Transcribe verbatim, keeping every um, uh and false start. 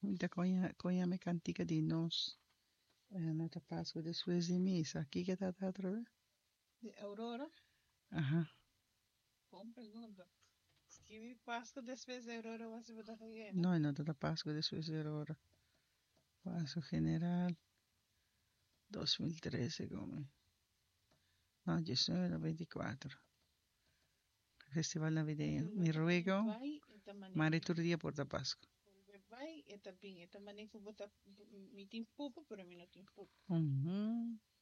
Da conha, conha me cantica de nós. É, nota Páscoa de suas de missa. Aqui que tá outra vez? De Aurora? Aham. Bom pergunta. Que Páscoa después de Aurora vai se botar again? No, no, da Páscoa de suas de Aurora. Paso General dos mil trece, come. No, diecinueve, veinticuatro. Festival navideño. Mi ruego, Vai, eta mani. Mariturdia por da Páscoa. Vai, eta bem, eta mani fu botar mi tim pupa, pero mi no tim pupa. Uhum.